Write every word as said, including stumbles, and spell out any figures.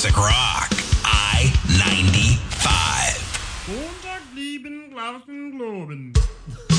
classic rock. I ninety-five. Montag, lieben, Glauben, Globen.